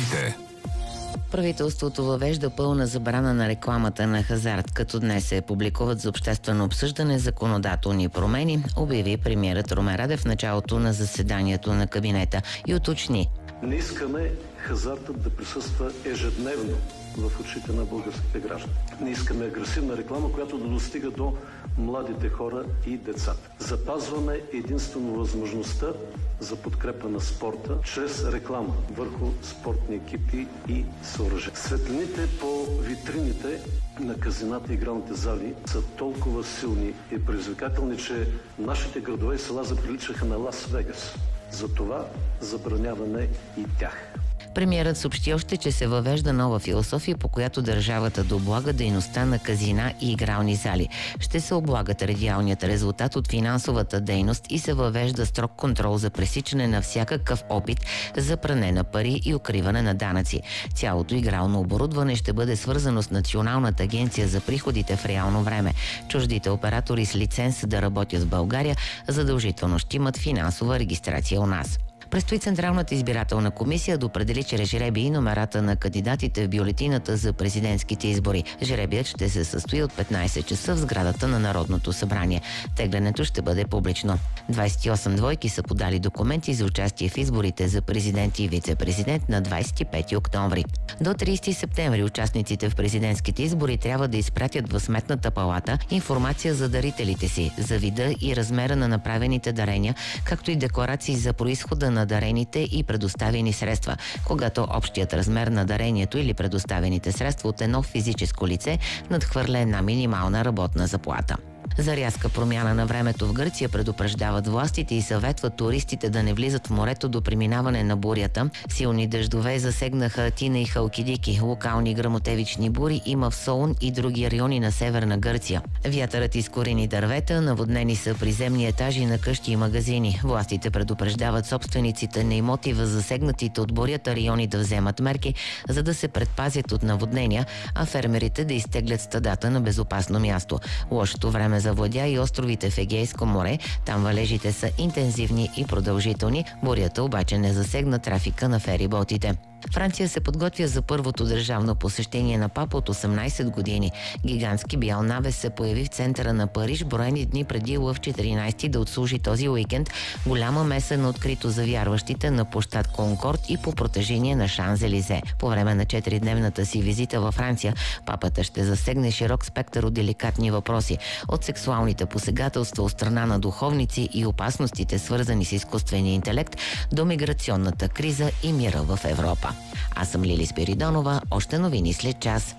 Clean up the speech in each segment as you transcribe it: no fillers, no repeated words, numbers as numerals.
новините. Правителството въвежда пълна забрана на рекламата на хазарт, като днес се публикуват за обществено обсъждане законодателни промени, обяви премиерът Румен Радев в началото на заседанието на кабинета и уточни. Не искаме хазартът да присъства ежедневно в очите на българските граждани. Не искаме агресивна реклама, която да достига до младите хора и децата. Запазваме единствено възможността за подкрепа на спорта чрез реклама върху спортни екипи и съоръжения. Светлините по витрините на казината и игралните зали са толкова силни и предизвикателни, че нашите градове и села заприличаха на Лас Вегас. Затова забраняваме и тях. Премиерът съобщи още, че се въвежда нова философия, по която държавата да облага дейността на казина и игрални зали. Ще се облагат реалният резултат от финансовата дейност и се въвежда строг контрол за пресичане на всякакъв опит за пране на пари и укриване на данъци. Цялото игрално оборудване ще бъде свързано с Националната агенция за приходите в реално време. Чуждите оператори с лиценз да работят в България задължително ще имат финансова регистрация у нас. Предстои Централната избирателна комисия да определи чрез жребий и номерата на кандидатите в бюлетината за президентските избори. Жребият ще се състои от 15 часа в сградата на Народното събрание. Теглянето ще бъде публично. 28 двойки са подали документи за участие в изборите за президент и вице-президент на 25 октомври. До 30 септември участниците в президентските избори трябва да изпратят в Сметната палата информация за дарителите си, за вида и размера на направените дарения, както и декларации за произхода на дарените и предоставени средства. Когато общият размер на дарението или предоставените средства от едно физическо лице надхвърля една минимална работна заплата. За рязка промяна на времето в Гърция предупреждават властите и съветват туристите да не влизат в морето до преминаване на бурята. Силни дъждове засегнаха Атина и Халкидики. Локални гръмотевични бури има в Солун и други райони на северна Гърция. Вятърът изкорени дървета, наводнени са приземни етажи на къщи и магазини. Властите предупреждават собствениците на имоти в засегнатите от бурята райони да вземат мерки, за да се предпазят от наводнения, а фермерите да изтеглят стадата на безопасно място. Лошото време завладя и островите в Егейско море. Там валежите са интензивни и продължителни. Бурята обаче не засегна трафика на фериботите. Франция се подготвя за първото държавно посещение на папа от 18 години. Гигантски бял навес се появи в центъра на Париж броени дни преди Лъв 14 да отслужи този уикенд голяма меса на открито за вярващите на площад Конкорд и по протежение на Шанзелизе. По време на 4-дневната си визита във Франция, папата ще засегне широк спектър от деликатни въпроси, от сексуалните посегателства от страна на духовници и опасностите, свързани с изкуствения интелект, до миграционната криза и мира в Европа. Аз съм Лили Спиридонова. Още новини след час.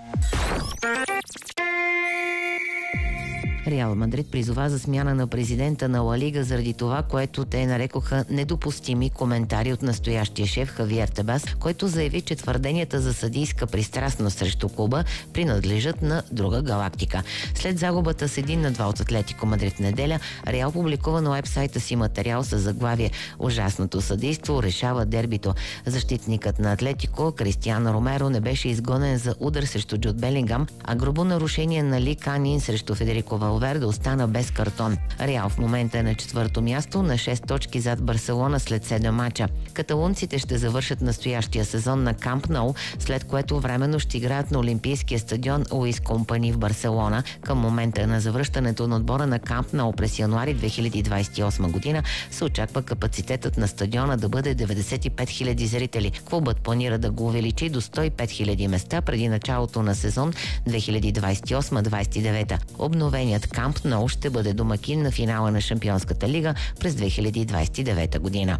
Реал Мадрид призова за смяна на президента на Ла Лига заради това, което те нарекоха недопустими коментари от настоящия шеф Хавиер Тебас, който заяви, че твърденията за съдийска пристрастност срещу клуба принадлежат на друга галактика. След загубата с 1-2 от Атлетико Мадрид в неделя, Реал публикува на уебсайта си материал с заглавие "Ужасното съдийство решава дербито". Защитникът на Атлетико Кристиано Ромеро не беше изгонен за удар срещу Джуд Белингам, а грубо нарушение на Ли Канин срещу Федерико Валверде остана без картон. Реал в момента е на 4-то място, на 6 точки зад Барселона след 7 мача. Каталунците ще завършат настоящия сезон на Камп Ноу, след което временно ще играят на Олимпийския стадион Луис Компани в Барселона. Към момента на завръщането на отбора на Камп Ноу през януари 2028 година се очаква капацитетът на стадиона да бъде 95 000 зрители. Клубът планира да го увеличи до 105 000 места преди началото на сезон 2028-29. Обновеният Камп Ноу ще бъде домакин на финала на Шампионската лига през 2029 година.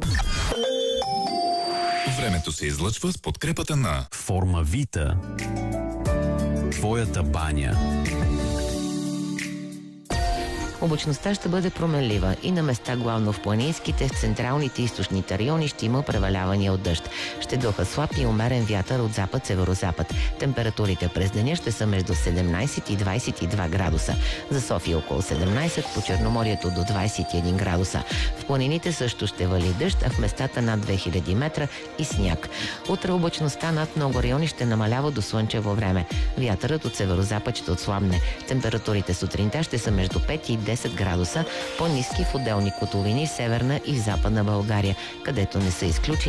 Времето се излъчва с подкрепата на Формавита. Твоята баня. Облачността ще бъде променлива и на места главно в планинските, в централните и източните райони ще има превалявания от дъжд. Ще духа слаб и умерен вятър от запад-северозапад. Температурите през деня ще са между 17 и 22 градуса. За София около 17, по Черноморието до 21 градуса. В планините също ще вали дъжд, а в местата над 2000 метра и сняг. Утре облачността над много райони ще намалява до слънчево време. Вятърът от северозапад ще отслабне. Температурите сутринта ще са между 5 и 10 градуса, по-ниски в отделни котловини в северна и в западна България, където не са изключени